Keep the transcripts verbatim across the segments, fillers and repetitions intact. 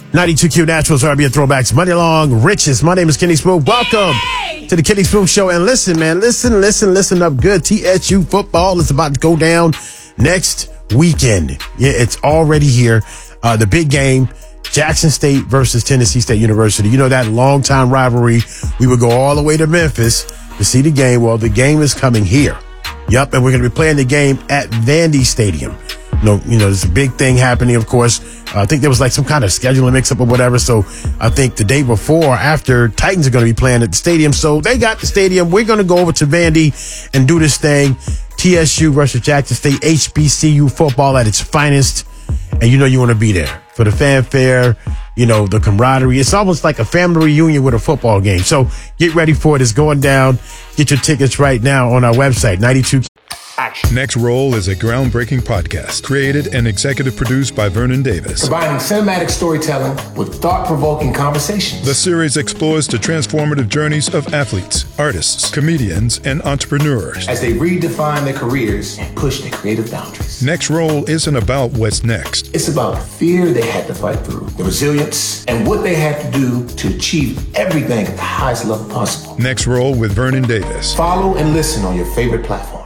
ninety-two Q Naturals, R B and Throwbacks, Money Long Riches. My name is Kenny Spoon. Welcome Yay! to the Kenny Spoon Show. And listen, man, listen, listen, listen up good. T S U football is about to go down next weekend. Yeah, it's already here. Uh, the big game, Jackson State versus Tennessee State University. You know that long-time rivalry. We would go all the way to Memphis to see the game. Well, the game is coming here. Yep, and we're going to be playing the game at Vandy Stadium. You know, you know, there's a big thing happening, of course. Uh, I think there was like some kind of scheduling mix-up or whatever. So I think the day before or after, Titans are going to be playing at the stadium. So they got the stadium. We're going to go over to Vandy and do this thing. T S U versus Jackson State, H B C U football at its finest. And you know you want to be there for the fanfare, you know, the camaraderie. It's almost like a family reunion with a football game. So get ready for it. It's going down. Get your tickets right now on our website, ninety-two. Action. Next Roll is a groundbreaking podcast created and executive produced by Vernon Davis. Combining cinematic storytelling with thought-provoking conversations. The series explores the transformative journeys of athletes, artists, comedians, and entrepreneurs as they redefine their careers and push their creative boundaries. Next Roll isn't about what's next. It's about the fear they had to fight through, the resilience, and what they had to do to achieve everything at the highest level possible. Next Roll with Vernon Davis. Follow and listen on your favorite platform.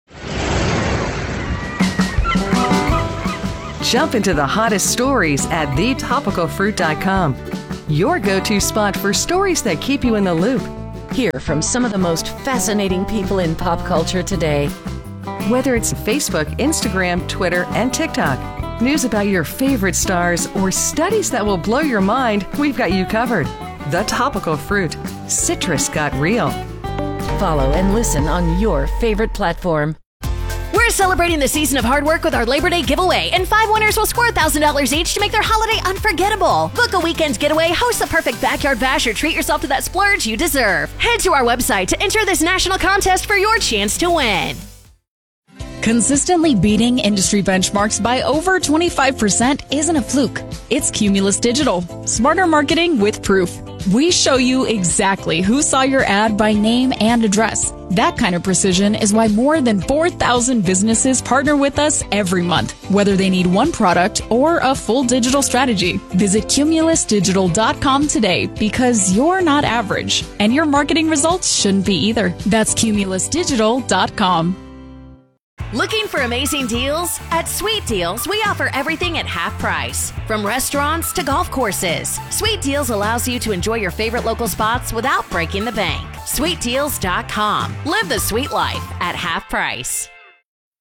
Jump into the hottest stories at the topical fruit dot com. Your go-to spot for stories that keep you in the loop. Hear from some of the most fascinating people in pop culture today. Whether it's Facebook, Instagram, Twitter, and TikTok, news about your favorite stars, or studies that will blow your mind, we've got you covered. The Topical Fruit. Citrus got real. Follow and listen on your favorite platform. We're celebrating the season of hard work with our Labor Day giveaway, and five winners will score one thousand dollars each to make their holiday unforgettable. Book a weekend getaway, host the perfect backyard bash, or treat yourself to that splurge you deserve. Head to our website to enter this national contest for your chance to win. Consistently beating industry benchmarks by over twenty-five percent isn't a fluke. It's Cumulus Digital. Smarter marketing with proof. We show you exactly who saw your ad by name and address. That kind of precision is why more than four thousand businesses partner with us every month, whether they need one product or a full digital strategy. Visit cumulus digital dot com today, because you're not average, and your marketing results shouldn't be either. That's cumulus digital dot com. Looking for amazing deals? At Sweet Deals, we offer everything at half price. From restaurants to golf courses, Sweet Deals allows you to enjoy your favorite local spots without breaking the bank. sweet deals dot com. Live the sweet life at half price.